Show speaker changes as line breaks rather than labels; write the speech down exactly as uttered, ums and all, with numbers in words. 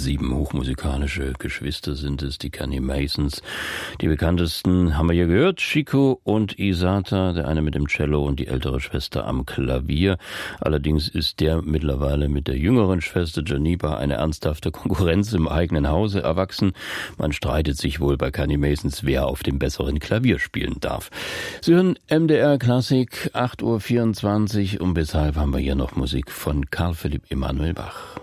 Sieben hochmusikalische Geschwister sind es, die Kenny Masons. Die bekanntesten haben wir hier gehört, Chico und Isata, der eine mit dem Cello und die ältere Schwester am Klavier. Allerdings ist der mittlerweile mit der jüngeren Schwester Janipa eine ernsthafte Konkurrenz im eigenen Hause erwachsen. Man streitet sich wohl bei Kenny Masons, wer auf dem besseren Klavier spielen darf. Sie hören M D R Klassik, acht Uhr vierundzwanzig, und deshalb haben wir hier noch Musik von Karl Philipp Emanuel Bach.